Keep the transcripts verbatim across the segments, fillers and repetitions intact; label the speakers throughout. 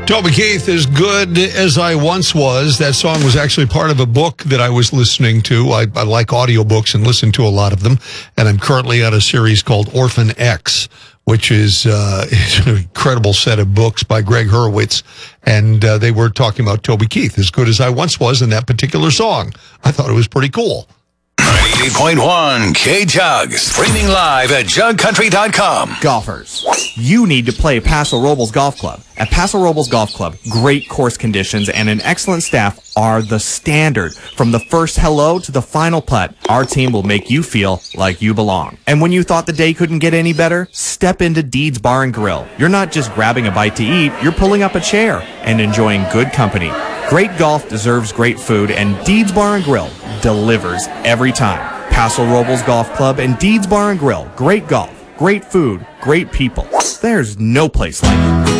Speaker 1: Toby Keith, As Good As I Once Was. That song was actually part of a book that I was listening to. I, I like audiobooks and listen to a lot of them. And I'm currently on a series called Orphan X, which is, uh, is an incredible set of books by Greg Hurwitz. And uh, they were talking about Toby Keith, As Good As I Once Was, in that particular song. I thought it was pretty cool.
Speaker 2: ninety-eight point one K-Jug, streaming live at jug country dot com.
Speaker 3: Golfers, you need to play Paso Robles Golf Club. At Paso Robles Golf Club, great course conditions and an excellent staff are the standard. From the first hello to the final putt, our team will make you feel like you belong. And when you thought the day couldn't get any better, step into Deeds Bar and Grill. You're not just grabbing a bite to eat, you're pulling up a chair and enjoying good company. Great golf deserves great food, and Deeds Bar and Grill delivers every time. Paso Robles Golf Club and Deeds Bar and Grill. Great golf, great food, great people. There's no place like it.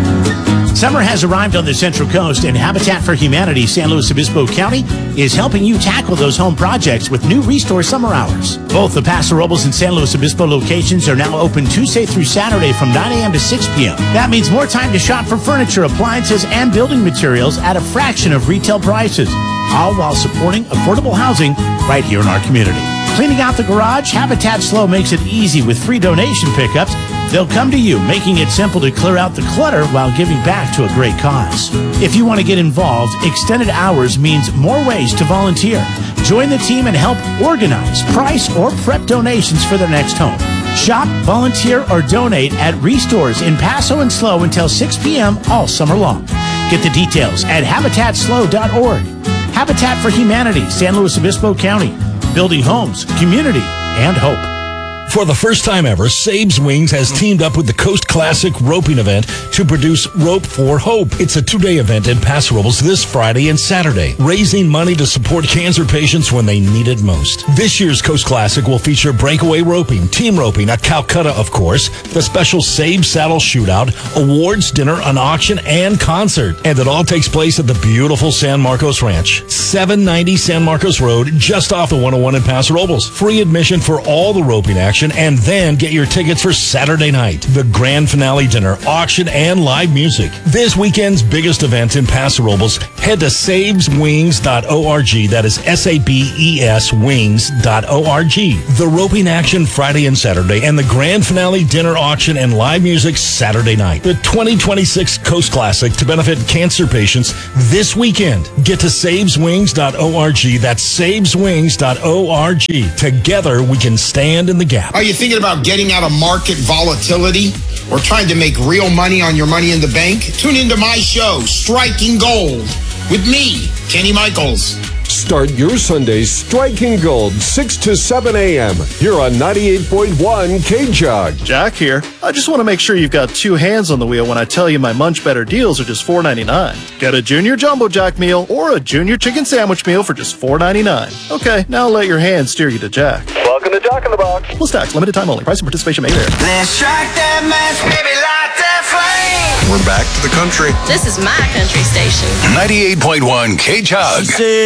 Speaker 4: Summer has arrived on the Central Coast, and Habitat for Humanity San Luis Obispo County is helping you tackle those home projects with new Restore Summer Hours. Both the Paso Robles and San Luis Obispo locations are now open Tuesday through Saturday from nine a.m. to six p.m. That means more time to shop for furniture, appliances, and building materials at a fraction of retail prices, all while supporting affordable housing right here in our community. Cleaning out the garage, Habitat Slow makes it easy with free donation pickups. They'll come to you, making it simple to clear out the clutter while giving back to a great cause. If you want to get involved, extended hours means more ways to volunteer. Join the team and help organize, price, or prep donations for their next home. Shop, volunteer, or donate at Restores in Paso and Slow until six p.m. all summer long. Get the details at habitat slow dot org. Habitat for Humanity, San Luis Obispo County. Building homes, community, and hope.
Speaker 5: For the first time ever, Sabes Wings has teamed up with the Coast Classic Roping Event to produce Rope for Hope. It's a two-day event in Paso Robles this Friday and Saturday, raising money to support cancer patients when they need it most. This year's Coast Classic will feature breakaway roping, team roping at Calcutta, of course, the special Sabes Saddle Shootout, awards, dinner, an auction, and concert. And it all takes place at the beautiful San Marcos Ranch, seven ninety San Marcos Road, just off the one oh one in Paso Robles. Free admission for all the roping action, and then get your tickets for Saturday night, the grand finale dinner, auction, and live music. This weekend's biggest event in Paso Robles. Head to sabes wings dot org. That is S A B E S wings dot org. The roping action Friday and Saturday, and the grand finale dinner, auction, and live music Saturday night. The twenty twenty-six Coast Classic to benefit cancer patients this weekend. Get to sabes wings dot org. That's sabes wings dot org. Together, we can stand in the gap.
Speaker 6: Are you thinking about getting out of market volatility or trying to make real money on your money in the bank? Tune into my show, Striking Gold, with me, Kenny Michaels.
Speaker 7: Start your Sundays striking gold, six to seven a.m. Here on ninety-eight point one K-Jug.
Speaker 8: Jack here. I just want to make sure you've got two hands on the wheel when I tell you my Munch Better deals are just four ninety-nine. Get a Junior Jumbo Jack meal or a Junior Chicken Sandwich meal for just four ninety-nine. Okay, now let your hands steer you to Jack.
Speaker 9: Welcome to Jack in the Box.
Speaker 8: Plus tax, limited time only. Price and participation may vary.
Speaker 10: Let's strike that match, baby, light that flame.
Speaker 2: We're back to the country.
Speaker 11: This is my country station.
Speaker 2: ninety-eight point one K-Jug.